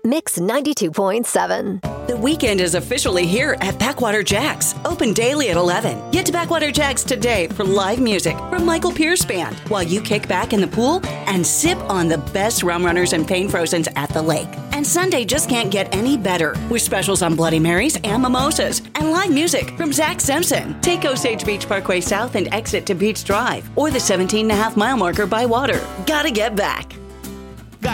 Mix 92.7. The weekend is officially here at Backwater Jacks. Open daily at 11. Get to Backwater Jacks today for live music from Michael Pierce Band while you kick back in the pool and sip on the best rum runners and pain frozens at the lake. And Sunday just can't get any better with specials on Bloody Marys and mimosas and live music from Zach Simpson. Take Osage Beach Parkway South and exit to Beach Drive or the 17.5-mile marker by water. Gotta get back.